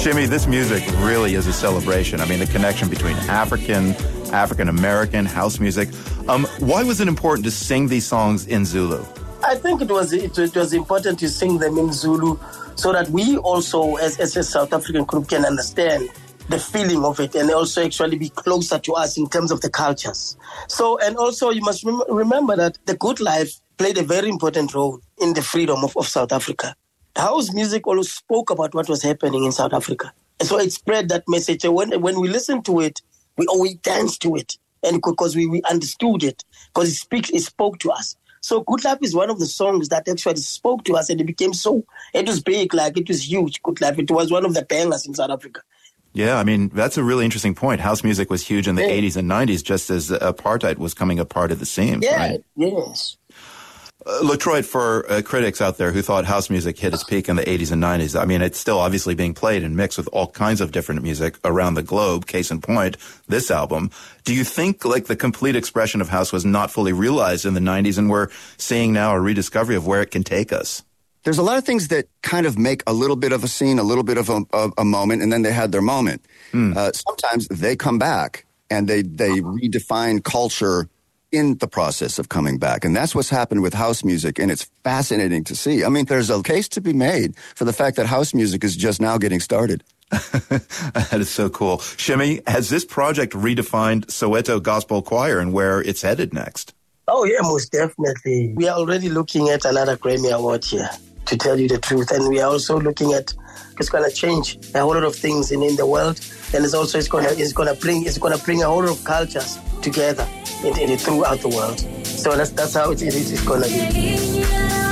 Shimmy, this music really is a celebration. I mean, the connection between African-American, house music. Why was it important to sing these songs in Zulu? I think it was important to sing them in Zulu so that we also, as a South African group, can understand the feeling of it and also actually be closer to us in terms of the cultures. So, and also you must remember that the Good Life played a very important role in the freedom of South Africa. House music always spoke about what was happening in South Africa. And so it spread that message. And when we listened to it, we always danced to it. And because we understood it, because it spoke to us. So Good Life is one of the songs that actually spoke to us, and it was big, like it was huge, Good Life. It was one of the bangers in South Africa. Yeah, I mean, that's a really interesting point. House music was huge in the 80s and 90s, just as apartheid was coming a part of the scene, right? Yes. Latroit, for critics out there who thought house music hit its peak in the 80s and 90s, I mean, it's still obviously being played and mixed with all kinds of different music around the globe. Case in point, this album. Do you think, like, the complete expression of house was not fully realized in the 90s, and we're seeing now a rediscovery of where it can take us? There's a lot of things that kind of make a little bit of a scene, a little bit of a moment, and then they had their moment. Sometimes they come back and they redefine culture in the process of coming back. And that's what's happened with house music, and it's fascinating to see. I mean, there's a case to be made for the fact that house music is just now getting started. That is so cool. Shimmy, has this project redefined Soweto Gospel Choir and where it's headed next? Oh, yeah, most definitely. We are already looking at another Grammy Award here, to tell you the truth. And we are also looking at, it's going to change a whole lot of things in the world. And it's going to bring a whole lot of cultures together throughout the world. So that's how it's going to be.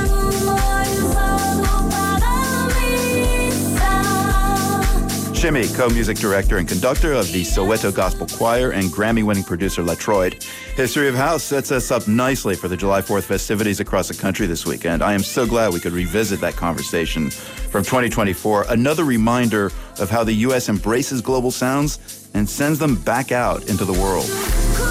Shimmy, co-music director and conductor of the Soweto Gospel Choir, and Grammy-winning producer Latroit. History of House sets us up nicely for the July 4th festivities across the country this weekend. I am so glad we could revisit that conversation from 2024. Another reminder of how the U.S. embraces global sounds and sends them back out into the world.